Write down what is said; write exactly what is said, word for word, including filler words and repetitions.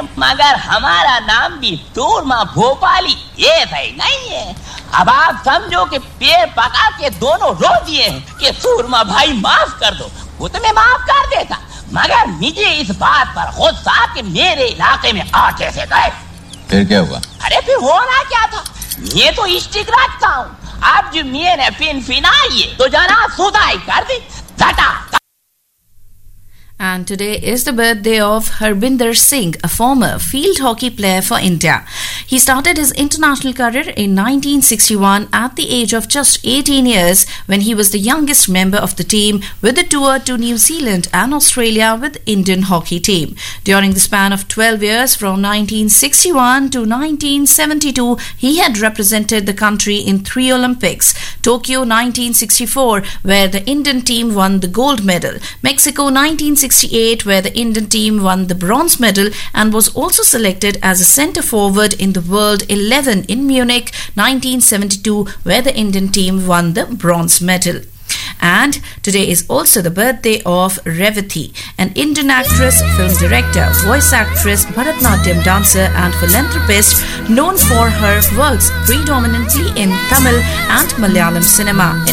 मगर हमारा नाम भी सूरमा भोपाली ये सही नहीं है। अब आप समझो कि पेड़ पका के दोनों रो दिए कि सूरमा भाई माफ कर दो, वो तो मैं माफ कर देता, मगर मुझे इस बात पर गुस्सा कि मेरे इलाके में आ कैसे गए। फिर क्या हुआ? अरे फिर होना क्या था, ये तो इष्टिक रखता हूँ, अब जो मैंने फिन फिनाई है तो जना सुधाई कर दी झटा। And today is the birthday of Harbinder Singh, a former field hockey player for India. He started his international career in nineteen sixty-one at the age of just eighteen years when he was the youngest member of the team with the tour to New Zealand and Australia with Indian hockey team. During the span of twelve years from nineteen sixty-one to nineteen seventy-two, he had represented the country in three Olympics: Tokyo nineteen sixty-four, where the Indian team won the gold medal; Mexico nineteen sixty-eight, where the Indian team won the bronze medal and was also selected as a centre forward in the World eleven in Munich nineteen seventy-two, where the Indian team won the bronze medal. And today is also the birthday of Revati, an Indian actress, film director, voice actress, Bharatanatyam dancer and philanthropist known for her works predominantly in Tamil and Malayalam cinema. In